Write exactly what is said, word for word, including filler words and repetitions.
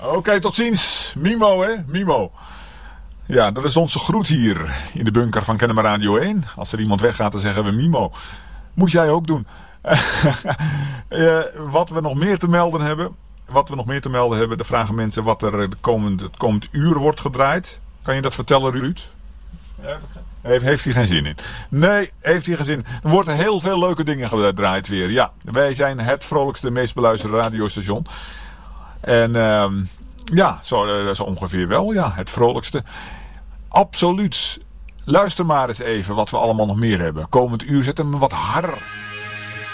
Oké, okay, tot ziens. Mimo, hè? Mimo. Ja, dat is onze groet hier in de bunker van Kennemer Radio één. Als er iemand weggaat, dan zeggen we Mimo. Moet jij ook doen. uh, wat we nog meer te melden hebben. Wat we nog meer te melden hebben. Dan vragen mensen wat er de komend, het komend uur wordt gedraaid. Kan je dat vertellen, Ruud? Heeft, heeft hij geen zin in? Nee, heeft hij geen zin. Er worden heel veel leuke dingen gedraaid weer. Ja, wij zijn het vrolijkste, meest beluisterde radiostation. En uh, ja, zo, zo ongeveer wel. Ja, het vrolijkste. Absoluut. Luister maar eens even wat we allemaal nog meer hebben. Komend uur zet hem wat harder.